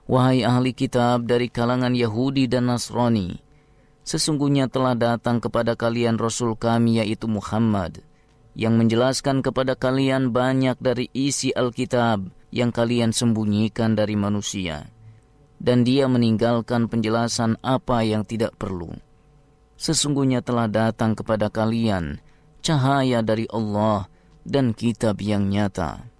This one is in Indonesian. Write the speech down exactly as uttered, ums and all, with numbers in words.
Wahai ahli kitab dari kalangan Yahudi dan Nasrani, sesungguhnya telah datang kepada kalian Rasul kami yaitu Muhammad, yang menjelaskan kepada kalian banyak dari isi Alkitab yang kalian sembunyikan dari manusia. Dan dia meninggalkan penjelasan apa yang tidak perlu. Sesungguhnya telah datang kepada kalian cahaya dari Allah dan kitab yang nyata.